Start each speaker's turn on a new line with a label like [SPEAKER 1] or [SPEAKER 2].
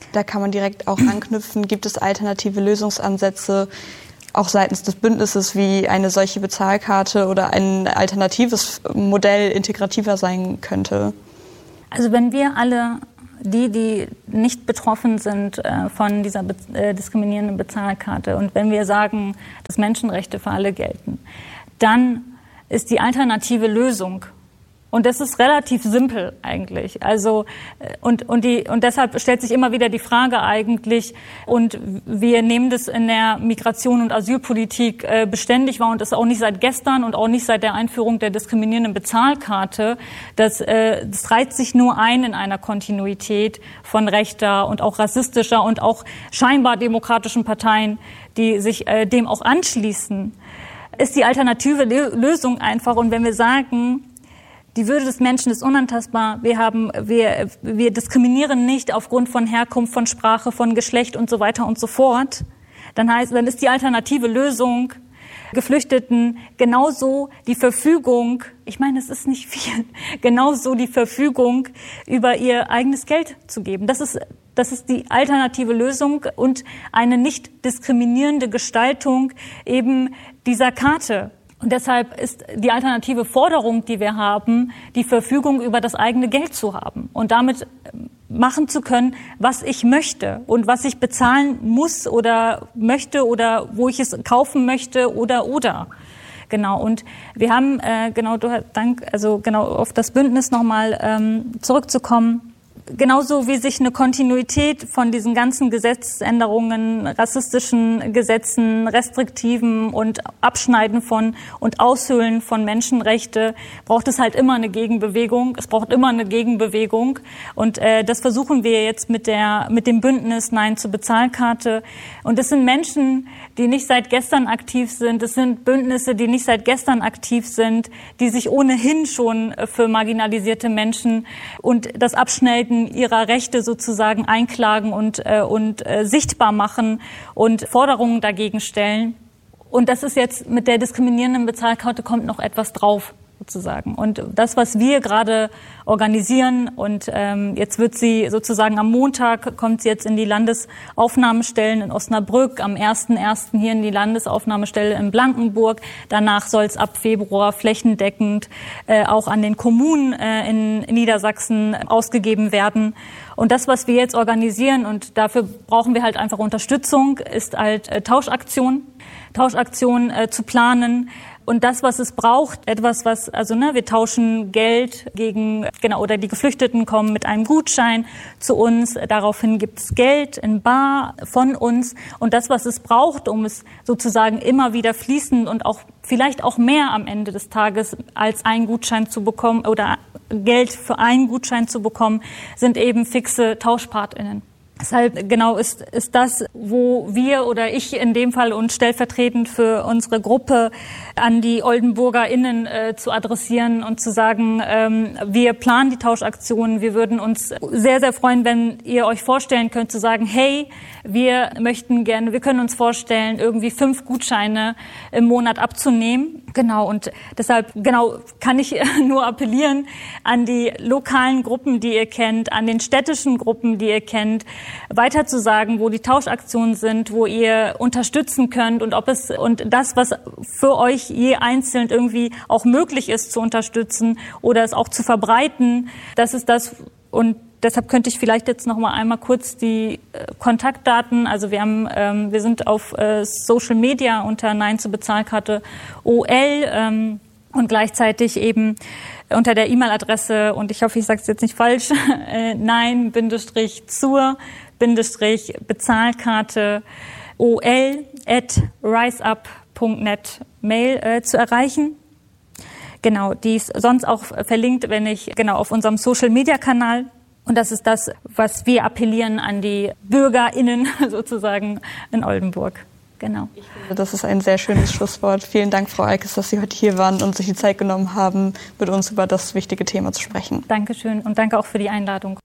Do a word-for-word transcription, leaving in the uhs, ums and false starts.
[SPEAKER 1] Da kann man direkt auch anknüpfen. Gibt es alternative Lösungsansätze, auch seitens des Bündnisses, wie eine solche Bezahlkarte oder ein alternatives Modell integrativer sein könnte?
[SPEAKER 2] Also wenn wir alle, die, die nicht betroffen sind äh, von dieser be- äh, diskriminierenden Bezahlkarte und wenn wir sagen, dass Menschenrechte für alle gelten, dann ist die alternative Lösung. Und das ist relativ simpel eigentlich. Also und und die und deshalb stellt sich immer wieder die Frage eigentlich, und wir nehmen das in der Migration- und Asylpolitik äh, beständig wahr und das auch nicht seit gestern und auch nicht seit der Einführung der diskriminierenden Bezahlkarte. Das, äh, das reiht sich nur ein in einer Kontinuität von rechter und auch rassistischer und auch scheinbar demokratischen Parteien, die sich äh, dem auch anschließen. Ist die alternative Lösung einfach, und wenn wir sagen, die Würde des Menschen ist unantastbar. Wir haben, wir, wir diskriminieren nicht aufgrund von Herkunft, von Sprache, von Geschlecht und so weiter und so fort. Dann heißt, dann ist die alternative Lösung Geflüchteten genauso die Verfügung, ich meine, es ist nicht viel, genauso die Verfügung über ihr eigenes Geld zu geben. Das ist, das ist die alternative Lösung und eine nicht diskriminierende Gestaltung eben dieser Karte. Und deshalb ist die alternative Forderung, die wir haben, die Verfügung über das eigene Geld zu haben und damit machen zu können, was ich möchte und was ich bezahlen muss oder möchte oder wo ich es kaufen möchte oder oder. Genau. Und wir haben äh, genau dank also genau auf das Bündnis nochmal ähm, zurückzukommen. Genauso wie sich eine Kontinuität von diesen ganzen Gesetzesänderungen, rassistischen Gesetzen, restriktiven und Abschneiden von und Aushöhlen von Menschenrechte, braucht es halt immer eine Gegenbewegung. Es braucht immer eine Gegenbewegung. Und äh, das versuchen wir jetzt mit der mit dem Bündnis Nein zur Bezahlkarte. Und das sind Menschen, die nicht seit gestern aktiv sind. Das sind Bündnisse, die nicht seit gestern aktiv sind, die sich ohnehin schon für marginalisierte Menschen und das Abschneiden ihrer Rechte sozusagen einklagen und, äh, und äh, sichtbar machen und Forderungen dagegen stellen. Und das ist jetzt mit der diskriminierenden Bezahlkarte kommt noch etwas drauf sozusagen. Und das, was wir gerade organisieren, und ähm, jetzt wird sie sozusagen am Montag, kommt sie jetzt in die Landesaufnahmestellen in Osnabrück, am ersten ersten hier in die Landesaufnahmestelle in Blankenburg. Danach soll es ab Februar flächendeckend äh, auch an den Kommunen äh, in, in Niedersachsen ausgegeben werden. Und das, was wir jetzt organisieren, und dafür brauchen wir halt einfach Unterstützung, ist halt äh, Tauschaktion, Tauschaktion äh, zu planen. Und das, was es braucht, etwas, was, also, ne, wir tauschen Geld gegen, genau, oder die Geflüchteten kommen mit einem Gutschein zu uns. Daraufhin gibt es Geld in bar von uns. Und das, was es braucht, um es sozusagen immer wieder fließend und auch vielleicht auch mehr am Ende des Tages als einen Gutschein zu bekommen oder Geld für einen Gutschein zu bekommen, sind eben fixe TauschpartInnen. Deshalb genau ist, ist das, wo wir oder ich in dem Fall und stellvertretend für unsere Gruppe an die OldenburgerInnen äh, zu adressieren und zu sagen, ähm, wir planen die Tauschaktionen. Wir würden uns sehr, sehr freuen, wenn ihr euch vorstellen könnt, zu sagen, hey, wir möchten gerne, wir können uns vorstellen, irgendwie fünf Gutscheine im Monat abzunehmen. Genau, und deshalb genau kann ich nur appellieren an die lokalen Gruppen, die ihr kennt, an den städtischen Gruppen, die ihr kennt, weiter zu sagen, wo die Tauschaktionen sind, wo ihr unterstützen könnt und ob es und das, was für euch je einzeln irgendwie auch möglich ist zu unterstützen oder es auch zu verbreiten, das ist das. Und deshalb könnte ich vielleicht jetzt noch mal einmal kurz die äh, Kontaktdaten, also wir haben, ähm, wir sind auf äh, Social Media unter Nein zur Bezahlkarte O L ähm, und gleichzeitig eben unter der E-Mail-Adresse, und ich hoffe, ich sage es jetzt nicht falsch, äh, nein zur Bezahlkarte ol at riseup punkt net Mail äh, zu erreichen. Genau, die ist sonst auch verlinkt, wenn ich genau auf unserem Social-Media-Kanal. Und das ist das, was wir appellieren an die BürgerInnen sozusagen in Oldenburg. Genau.
[SPEAKER 1] Ich finde, das ist ein sehr schönes Schlusswort. Vielen Dank, Frau Eikes, dass Sie heute hier waren und sich die Zeit genommen haben, mit uns über das wichtige Thema zu sprechen.
[SPEAKER 2] Dankeschön und danke auch für die Einladung.